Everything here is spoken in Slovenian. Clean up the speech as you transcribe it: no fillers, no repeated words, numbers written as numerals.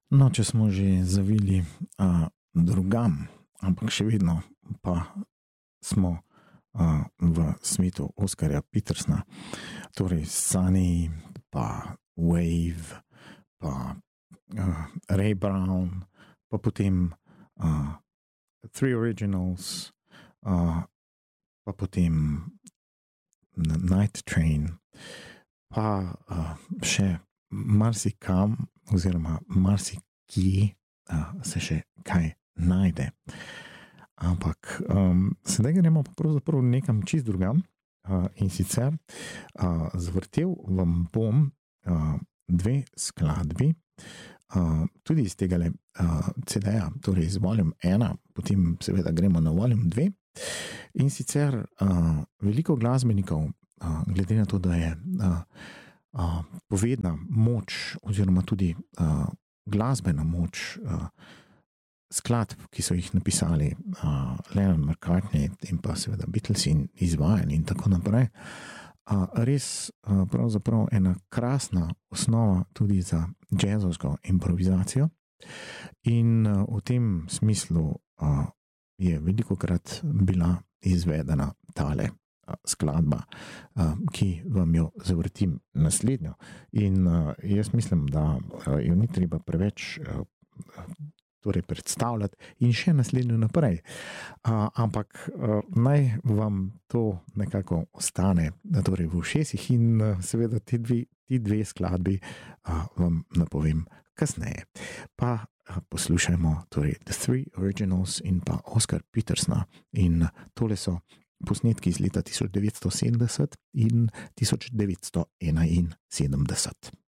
No, če smo že zavili drugam, ampak še vedno pa smo v svetu Oskarja Petersna, torej Sunny, pa Wave, pa Ray Brown, pa potem Three Originals, pa potem Night Train, pa še marsikam oziroma marsikje se še kaj najde. Ampak sedaj gremo pa pravzaprav nekam čist drugam in sicer zvrtel vam bom dve skladbi, tudi iz tega CD-ja, torej z Volume 1, potem seveda gremo na Volume 2. In sicer veliko glasbenikov, glede na to, da je povedna moč oziroma tudi glasbena moč skladb, ki so jih napisali Lennon, McCartney in pa seveda Beatles in izvajali in tako naprej, res pravzaprav ena krasna osnova tudi za jazzovsko improvizacijo. In v tem smislu je velikokrat bila izvedena tale skladba, ki vam jo zavrtim naslednjo. In jaz mislim, da jo ni treba preveč torej predstavljati in še naslednjo naprej. Ampak naj vam to nekako ostane torej v ušesih in seveda ti dve skladbi vam napovem kasneje. Pa poslušajmo torej The Three Originals in pa Oscar Petersna in tole so posnetki iz leta 1970 in 1971.